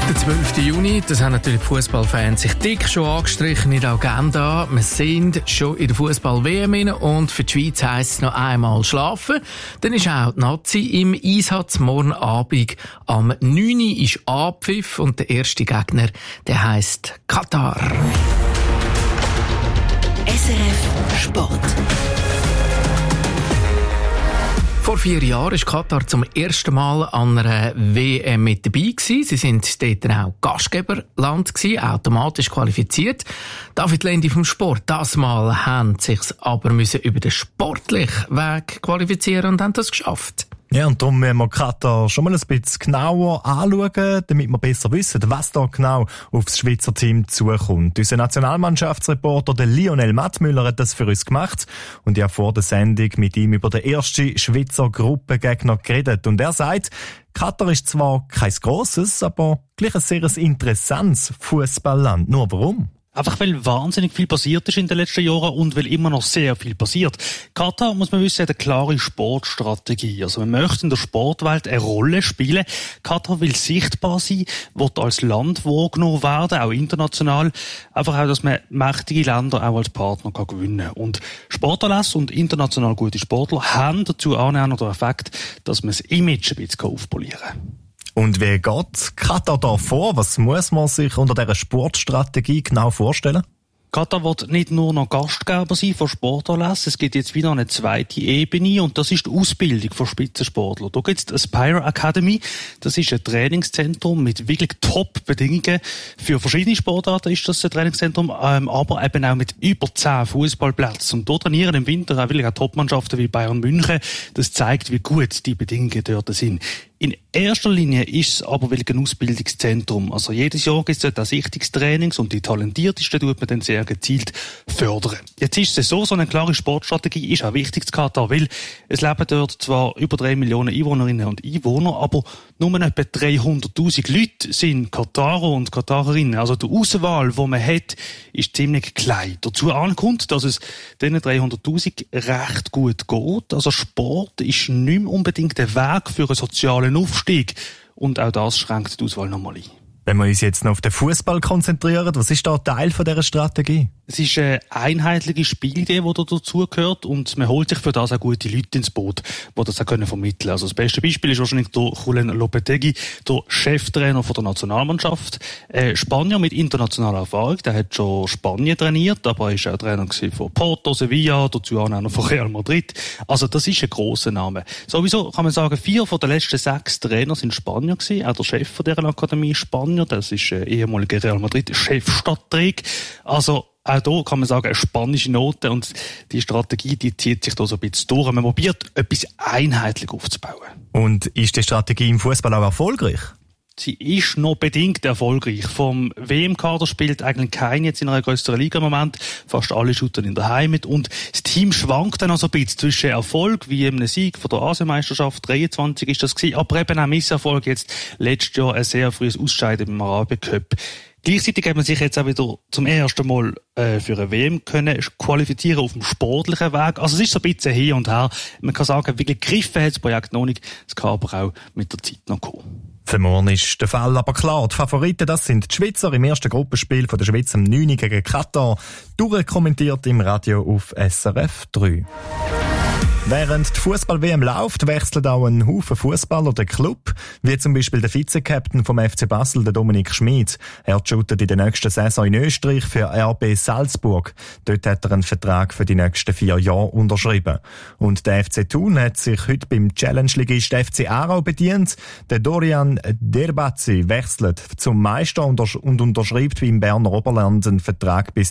Der 12. Juni, das haben natürlich die Fußballfans sich dick schon angestrichen in der Agenda. Wir sind schon in der Fußball-WM rein und für die Schweiz heisst es noch einmal schlafen. Dann ist auch die Nazi im Einsatz. Morgen Abend am 9. Uhr ist Abpfiff und der erste Gegner, der heisst Katar. SRF Sport. Vor 4 Jahren war Katar zum ersten Mal an einer WM mit dabei gewesen. Sie sind dort auch Gastgeberland gewesen, automatisch qualifiziert. David Lendi vom Sport. Das Mal haben sie sich aber über den sportlichen Weg qualifizieren und haben das geschafft. Ja, und darum müssen wir Katar schon mal ein bisschen genauer anschauen, damit wir besser wissen, was da genau aufs Schweizer Team zukommt. Unser Nationalmannschaftsreporter, der Lionel Mattmüller, hat das für uns gemacht und ich habe vor der Sendung mit ihm über den ersten Schweizer Gruppengegner geredet. Und er sagt, Katar ist zwar kein grosses, aber gleich ein sehr interessantes Fußballland. Nur warum? Einfach weil wahnsinnig viel passiert ist in den letzten Jahren und weil immer noch sehr viel passiert. Katar, muss man wissen, hat eine klare Sportstrategie. Also man möchte in der Sportwelt eine Rolle spielen. Katar will sichtbar sein, wird als Land wahrgenommen werden, auch international. Einfach auch, dass man mächtige Länder auch als Partner kann gewinnen kann. Und Sportanlässe und international gute Sportler haben dazu auch noch den Effekt, dass man das Image ein bisschen aufpolieren kann. Und wie geht Katar da vor? Was muss man sich unter dieser Sportstrategie genau vorstellen? Katar wird nicht nur noch Gastgeber sein von Sportanlässen, es gibt jetzt wieder eine zweite Ebene und das ist die Ausbildung von Spitzensportlern. Da gibt es die Aspire Academy, das ist ein Trainingszentrum mit wirklich Top-Bedingungen. Für verschiedene Sportarten ist das ein Trainingszentrum, aber eben auch mit über 10 Fußballplätzen. Und dort trainieren im Winter auch wirklich auch Top-Mannschaften wie Bayern München. Das zeigt, wie gut die Bedingungen dort sind. In erster Linie ist es aber wirklich ein Ausbildungszentrum. Also jedes Jahr gibt es dort auch Sichtungstrainings und die Talentiertesten tut man dann sehr gezielt fördern. Jetzt ist es so eine klare Sportstrategie ist auch wichtig zu Katar, weil es leben dort zwar über 3 Millionen Einwohnerinnen und Einwohner, aber nur etwa 300'000 Leute sind Katarer und Katarerinnen. Also die Auswahl, die man hat, ist ziemlich klein. Dazu kommt, dass es diesen 300'000 recht gut geht. Also Sport ist nicht mehr unbedingt der Weg für einen sozialen Aufstieg. Und auch das schränkt die Auswahl nochmal ein. Wenn wir uns jetzt noch auf den Fußball konzentrieren, was ist da Teil von dieser Strategie? Es ist eine einheitliche Spielidee, die da dazugehört und man holt sich für das auch gute Leute ins Boot, die das auch vermitteln können. Also das beste Beispiel ist wahrscheinlich der Julen Lopetegui, der Cheftrainer von der Nationalmannschaft. Spanier mit internationaler Erfahrung, der hat schon Spanien trainiert, aber er ist auch Trainer von Porto, Sevilla, dazu auch noch von Real Madrid. Also das ist ein grosser Name. Sowieso kann man sagen, 4 von den letzten 6 Trainer sind Spanier gewesen, auch der Chef von dieser Akademie ist Spanier, das ist ein ehemaliger Real Madrid Chefstrateg. Also auch hier kann man sagen, eine spanische Note und die Strategie, die zieht sich da so ein bisschen durch. Man probiert, etwas einheitlich aufzubauen. Und ist die Strategie im Fußball auch erfolgreich? Sie ist noch bedingt erfolgreich. Vom WM-Kader spielt eigentlich kein jetzt in einer grösseren Liga im Moment. Fast alle shooten in der Heimat. Und das Team schwankt dann also ein bisschen zwischen Erfolg, wie einem Sieg von der Asienmeisterschaft 23 ist das gewesen, aber eben auch Misserfolg jetzt letztes Jahr ein sehr frühes Ausscheiden im Arabien Cup. Gleichzeitig hat man sich jetzt auch wieder zum ersten Mal für eine WM können qualifizieren auf dem sportlichen Weg. Also es ist so ein bisschen hin und her. Man kann sagen, wirklich gegriffen hat das Projekt noch nicht. Es kann aber auch mit der Zeit noch kommen. Für morgen ist der Fall aber klar. Die Favoriten, das sind die Schweizer im ersten Gruppenspiel von der Schweiz am 9. gegen Katar. Durchkommentiert im Radio auf SRF 3. Während die Fußball-WM läuft, wechselt auch ein Haufen Fußballer den Club, wie zum Beispiel der Vize-Captain vom FC Basel, der Dominik Schmid. Er shootet in der nächsten Saison in Österreich für RB Salzburg. Dort hat er einen Vertrag für die nächsten 4 Jahre unterschrieben. Und der FC Thun hat sich heute beim Challenge-Ligist FC Aarau bedient. Der Dorian Derbazi wechselt zum Meister und unterschreibt wie im Berner Oberland einen Vertrag bis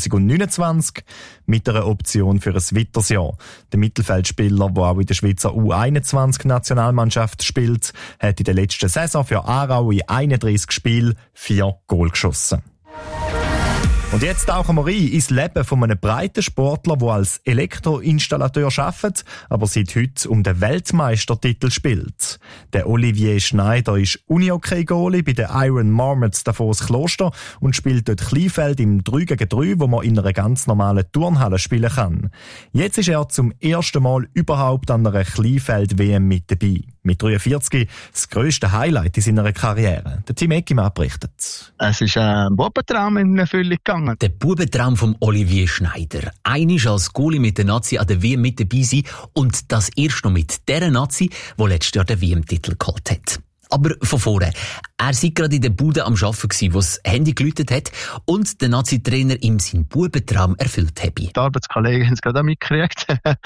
2029 mit einer Option für ein weiteres Jahr. Der Mittelfeldspieler, der auch in der Schweizer U21-Nationalmannschaft spielt, hat in der letzten Saison für Aarau in 31 Spielen 4 Goal geschossen. Und jetzt tauchen wir ein ins Leben von einem breiten Sportler, der als Elektroinstallateur arbeitet, aber seit heute um den Weltmeistertitel spielt. Der Olivier Schneider ist Unihockey-Goalie bei den Iron Marmots Davos Kloster und spielt dort Kleinfeld im 3-gegen-3, wo man in einer ganz normalen Turnhalle spielen kann. Jetzt ist er zum ersten Mal überhaupt an einer Kleinfeld-WM mit dabei. Mit 43 das grösste Highlight in seiner Karriere. Der Tim Eckimann berichtet. Es ist ein Bubentraum in Erfüllung gegangen. Der Bubentraum von Olivier Schneider. Einmal als Goalie mit der Nazi an der WM mit dabei sein und das erst noch mit der Nazi, die letztes Jahr den WM-Titel geholt hat. Aber von vorne. Er sei gerade in der Bude am Arbeiten gewesen, wo das Handy geläutet hat und der Nazi-Trainer ihm seinen Bubentraum erfüllt habe. Die Arbeitskollegen haben es gerade auch mitgekriegt.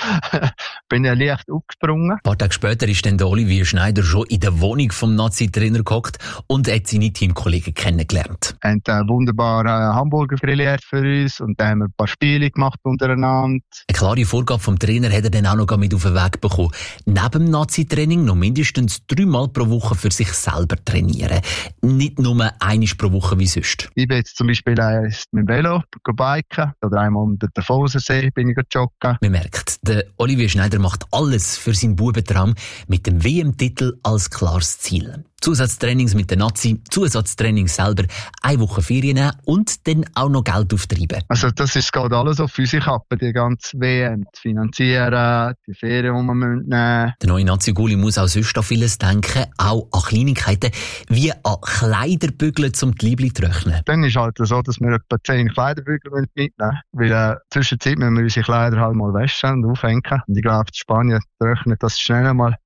Bin ja leicht aufgesprungen. Ein paar Tage später ist dann der Olivier Schneider schon in der Wohnung vom Nazi-Trainer gehockt und hat seine Teamkollegen kennengelernt. Wir haben einen wunderbaren Hamburger grilliert für uns und dann haben wir ein paar Spiele gemacht untereinander. Eine klare Vorgabe vom Trainer hat er dann auch noch mit auf den Weg bekommen. Neben dem Nazi-Training noch mindestens 3-mal pro Woche für sich selber trainieren. Nicht nur einmal pro Woche wie sonst. Ich bin jetzt zum Beispiel mit dem Velo biken oder einmal um den Tafosersee bin ich joggen. Man merkt, der Olivier Schneider macht alles für seinen Bubentraum mit dem WM-Titel als klares Ziel. Zusatztrainings mit der Nazi, Zusatztrainings selber, 1 Woche Ferien nehmen und dann auch noch Geld auftreiben. Also das geht alles auf unsere Kappe, die ganze WM, die finanzieren, die Ferien, die man nehmen müssen. Der neue Nazi-Goalie muss auch sonst an vieles denken, auch an Kleinigkeiten, wie an Kleiderbügeln, um die Liebli zu trocknen. Dann ist halt so, dass wir etwa 10 Kleiderbügel mitnehmen müssen, weil zwischenzeit müssen wir unsere Kleider halt mal waschen und aufhängen. Und ich glaube, in Spanien trocknet das schnell mal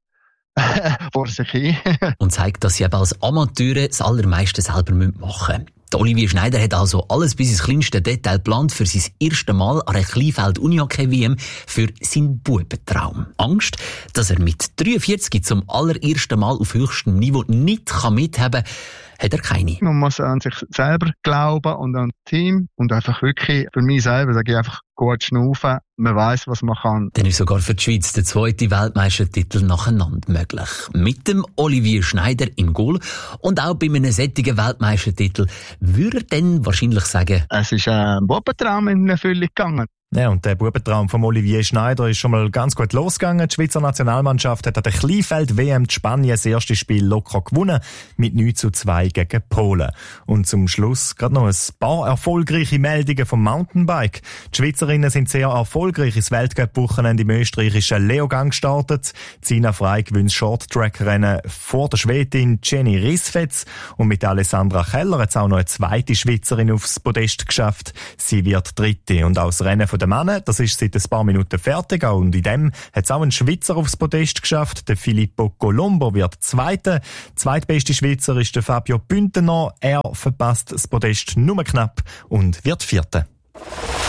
vor sich hin. Und zeigt, dass sie eben als Amateure das Allermeiste selber machen müssen. Der Olivier Schneider hat also alles bis ins kleinste Detail geplant für sein erstes Mal an einer Kleinfeld-Unihockey-WM für seinen Bubentraum. Angst, dass er mit 43 zum allerersten Mal auf höchstem Niveau nicht mithaben kann, hat er keine. Man muss an sich selber glauben und an das Team und einfach wirklich für mich selber sage ich einfach gut schnaufen. Man weiss, was man kann. Dann ist sogar für die Schweiz der 2. Weltmeistertitel nacheinander möglich. Mit dem Olivier Schneider im Goal und auch bei einem solchen Weltmeistertitel würde er dann wahrscheinlich sagen, es ist ein Bubentraum in Erfüllung gegangen. Ja, und der Bubentraum von Olivier Schneider ist schon mal ganz gut losgegangen. Die Schweizer Nationalmannschaft hat an der Kleinfeld-WM die Spanien das erste Spiel locker gewonnen, mit 9:2 gegen Polen. Und zum Schluss gerade noch ein paar erfolgreiche Meldungen vom Mountainbike. Die Schweizerinnen sind sehr erfolgreich ins Weltcup-Wochenende im österreichischen Leogang gestartet. Zina Frey gewinnt das Short-Track-Rennen vor der Schwedin Jenny Risfetz. Und mit Alessandra Keller hat es auch noch eine zweite Schweizerin aufs Podest geschafft. Sie wird Dritte. Und auch das Rennen von der Männer, das ist seit ein paar Minuten fertig. Und in dem hat es auch ein Schweizer aufs Podest geschafft. Der Filippo Colombo wird Zweiter. Zweitbeste Schweizer ist der Fabio Bündner. Er verpasst das Podest nur knapp und wird Vierter.